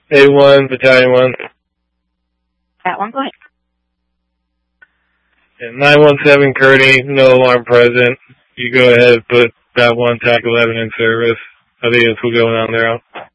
A1, Battalion 1. That one, go ahead. And 917 Kearney, no alarm present. You go ahead, put that one TAC 11 in service. I think that's what's going on there.